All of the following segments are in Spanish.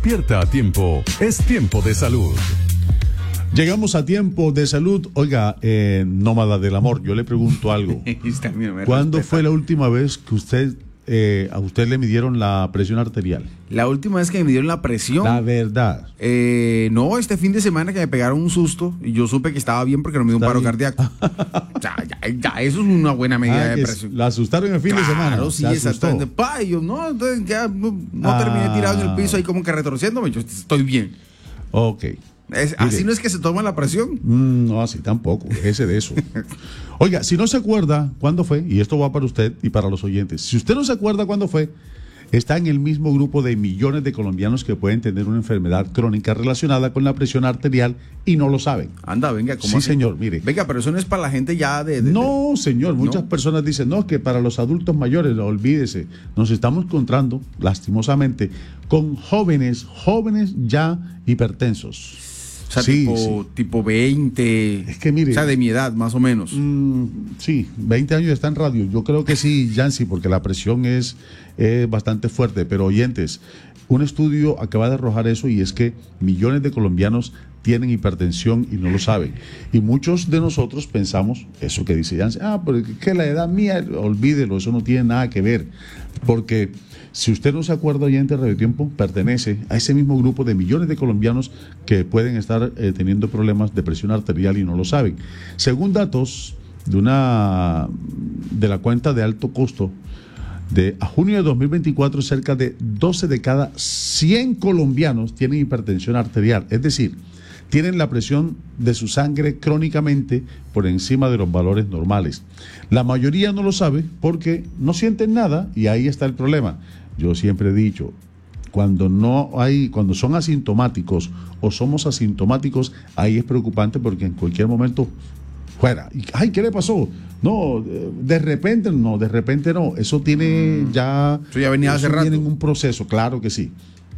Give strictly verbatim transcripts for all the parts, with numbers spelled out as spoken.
Despierta a tiempo, es tiempo de salud. Llegamos a tiempo de salud. Oiga, eh, nómada del amor, yo le pregunto algo. ¿Cuándo respeta. fue la última vez que usted eh, a usted le midieron la presión arterial? La última vez que me midieron la presión. La verdad. Eh, no, este fin de semana que me pegaron un susto y yo supe que estaba bien porque no me dio un paro bien? cardíaco. ya, ya, ya, eso es una buena medida ah, de presión. La asustaron el fin claro, de semana. Claro, sí, exactamente. Pa, y yo no, entonces ya no, no ah. terminé tirado en el piso ahí como que retorciéndome. Yo estoy bien. Ok. Es, ¿Así no es que se toma la presión? Mm, no, así tampoco, ese de eso. Oiga, si no se acuerda cuándo fue, y esto va para usted y para los oyentes, si usted no se acuerda cuándo fue, está en el mismo grupo de millones de colombianos que pueden tener una enfermedad crónica relacionada con la presión arterial y no lo saben. Anda, venga, ¿cómo Sí, así? señor, mire. Venga, pero eso no es para la gente ya de... de no, señor, muchas ¿no? personas dicen, no, que para los adultos mayores, olvídese, nos estamos encontrando, lastimosamente, con jóvenes, jóvenes ya hipertensos. O sea, sí, tipo, sí. tipo veinte. Es que mire. O sea, de mi edad, más o menos. Mmm, sí, veinte años está en radio. Yo creo que sí, Yancy, porque la presión es eh, bastante fuerte. Pero oyentes, un estudio acaba de arrojar eso y es que millones de colombianos tienen hipertensión y no lo saben. Y muchos de nosotros pensamos, eso que dice Yancy, ah, pero que la edad mía, olvídelo, eso no tiene nada que ver. Porque si usted no se acuerda, oyente de Radio Tiempo, pertenece a ese mismo grupo de millones de colombianos que pueden estar eh, teniendo problemas de presión arterial y no lo saben. Según datos de una de la cuenta de alto costo, de a junio de dos mil veinticuatro, cerca de doce de cada cien colombianos tienen hipertensión arterial, es decir, tienen la presión de su sangre crónicamente por encima de los valores normales. La mayoría no lo sabe porque no sienten nada y ahí está el problema. Yo siempre he dicho, cuando no hay, cuando son asintomáticos o somos asintomáticos, ahí es preocupante porque en cualquier momento fuera. Y, ay, ¿qué le pasó? No, de repente no, de repente no. Eso tiene ya, eso ya venía hace rato. Tiene un proceso, claro que sí.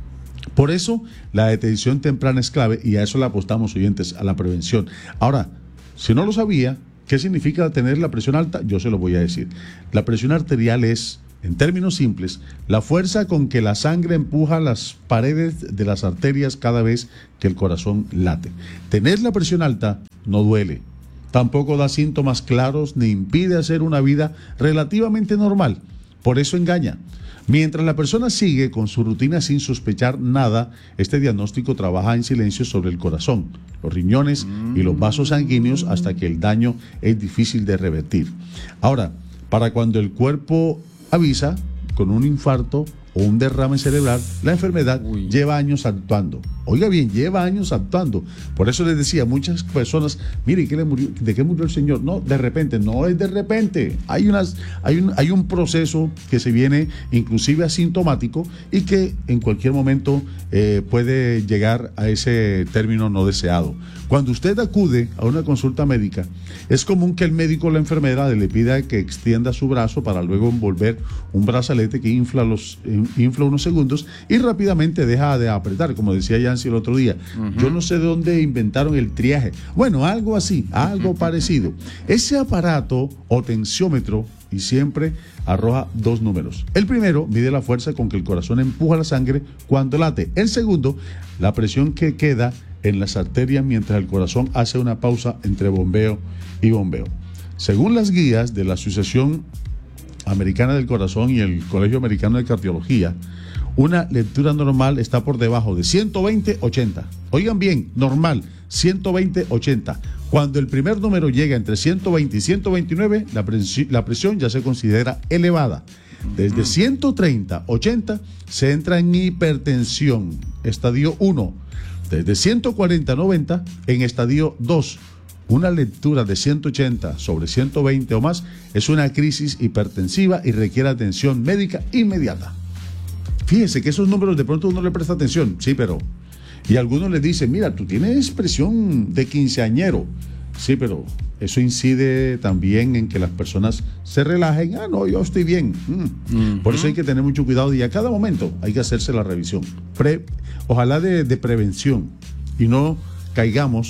Por eso la detención temprana es clave y a eso le apostamos, oyentes, a la prevención. Ahora, si no lo sabía, ¿qué significa tener la presión alta? Yo se lo voy a decir. La presión arterial es, en términos simples, la fuerza con que la sangre empuja las paredes de las arterias cada vez que el corazón late. Tener la presión alta no duele, tampoco da síntomas claros ni impide hacer una vida relativamente normal. Por eso engaña. Mientras la persona sigue con su rutina sin sospechar nada, este diagnóstico trabaja en silencio sobre el corazón, los riñones y los vasos sanguíneos hasta que el daño es difícil de revertir. Ahora, para cuando el cuerpo avisa con un infarto o un derrame cerebral, la enfermedad Uy. lleva años actuando. Oiga bien, lleva años actuando. Por eso les decía a muchas personas, mire, ¿qué le murió? ¿De qué murió el señor? No, de repente, no es de repente. Hay, unas, hay, un, hay un proceso que se viene inclusive asintomático y que en cualquier momento eh, puede llegar a ese término no deseado. Cuando usted acude a una consulta médica, es común que el médico o la enfermera le pida que extienda su brazo para luego envolver un brazalete que infla, los, infla unos segundos y rápidamente deja de apretar, como decía Yancy el otro día. Uh-huh. Yo no sé de dónde inventaron el triaje. Bueno, algo así, algo uh-huh. parecido. Ese aparato o tensiómetro y siempre arroja dos números. El primero mide la fuerza con que el corazón empuja la sangre cuando late. El segundo, la presión que queda en las arterias mientras el corazón hace una pausa entre bombeo y bombeo. Según las guías de la Asociación Americana del Corazón y el Colegio Americano de Cardiología, una lectura normal está por debajo de ciento veinte ochenta. Oigan bien, normal, ciento veinte ochenta. Cuando el primer número llega entre ciento veinte y ciento veintinueve, la presión, la presión ya se considera elevada. Desde ciento treinta ochenta se entra en hipertensión, estadio uno. Desde ciento cuarenta noventa en estadio dos. Una lectura de ciento ochenta sobre ciento veinte o más es una crisis hipertensiva y requiere atención médica inmediata. Fíjese que esos números de pronto uno le presta atención, sí, pero... Y algunos le dicen, mira, tú tienes presión de quinceañero. Sí, pero eso incide también en que las personas se relajen. Ah, no, yo estoy bien. Mm. Uh-huh. Por eso hay que tener mucho cuidado y a cada momento hay que hacerse la revisión. Pre, ojalá de, de prevención y no caigamos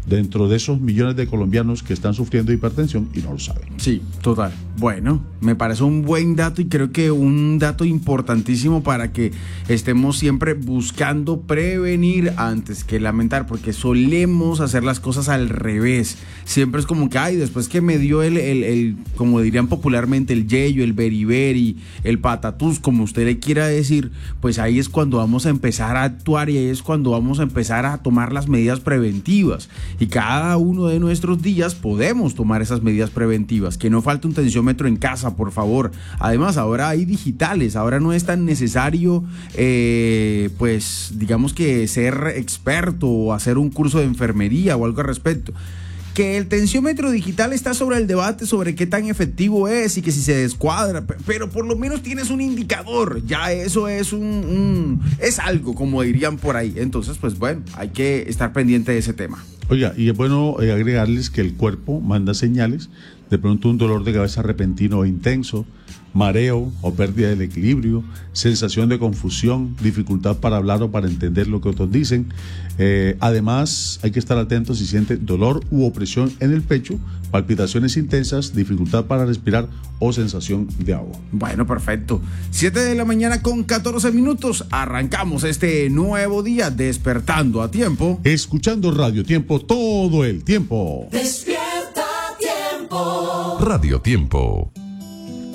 dentro de esos millones de colombianos que están sufriendo hipertensión y no lo saben. Sí, total. Bueno, me parece un buen dato y creo que un dato importantísimo para que estemos siempre buscando prevenir antes que lamentar, porque solemos hacer las cosas al revés. Siempre es como que, ay, después que me dio el, el, el como dirían popularmente, el yeyo, el beriberi, el patatús, como usted le quiera decir, pues ahí es cuando vamos a empezar a actuar y ahí es cuando vamos a empezar a tomar las medidas preventivas. Y cada uno de nuestros días podemos tomar esas medidas preventivas. Que no falte un tensiómetro en casa, por favor. Además, ahora hay digitales, ahora no es tan necesario, eh, pues, digamos que ser experto o hacer un curso de enfermería o algo al respecto. Que el tensiómetro digital está sobre el debate sobre qué tan efectivo es y que si se descuadra, pero por lo menos tienes un indicador, ya eso es un, un es algo, como dirían por ahí. Entonces, pues bueno, hay que estar pendiente de ese tema. Oiga, y es bueno eh, agregarles que el cuerpo manda señales, de pronto un dolor de cabeza repentino e intenso, mareo o pérdida del equilibrio, sensación de confusión, dificultad para hablar o para entender lo que otros dicen. Eh, además, hay que estar atentos si siente dolor u opresión en el pecho, palpitaciones intensas, dificultad para respirar o sensación de agua. Bueno, perfecto. siete de la mañana con catorce minutos. Arrancamos este nuevo día despertando a tiempo. Escuchando Radio Tiempo todo el tiempo. Despierta Tiempo. Radio Tiempo.